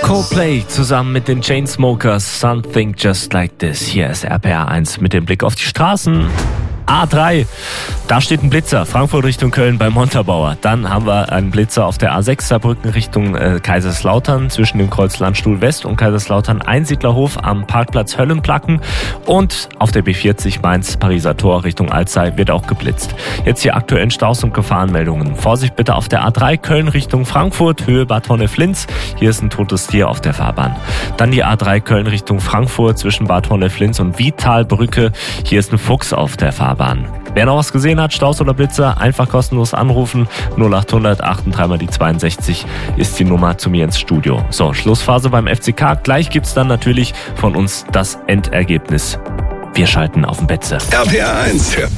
Coldplay zusammen mit den Chainsmokers, Something Just Like This. Hier ist RPR 1 mit dem Blick auf die Straßen. A3, da steht ein Blitzer, Frankfurt Richtung Köln bei Montabaur. Dann haben wir einen Blitzer auf der A6 Saarbrücken Richtung Kaiserslautern zwischen dem Kreuz Landstuhl West und Kaiserslautern Einsiedlerhof am Parkplatz Höllenplacken. Und auf der B40 Mainz Pariser Tor Richtung Alzey wird auch geblitzt. Jetzt hier aktuellen Staus und Gefahrenmeldungen. Vorsicht bitte auf der A3 Köln Richtung Frankfurt, Höhe Bad Honnef-Linz. Hier ist ein totes Tier auf der Fahrbahn. Dann die A3 Köln Richtung Frankfurt zwischen Bad Honnef-Linz und Vitalbrücke. Hier ist ein Fuchs auf der Fahrbahn. Wer noch was gesehen hat, Staus oder Blitzer, einfach kostenlos anrufen. 0800 83 mal die 62 ist die Nummer zu mir ins Studio. So, Schlussphase beim FCK. Gleich gibt's dann natürlich von uns das Endergebnis. Wir schalten auf den Betze. RPR 1.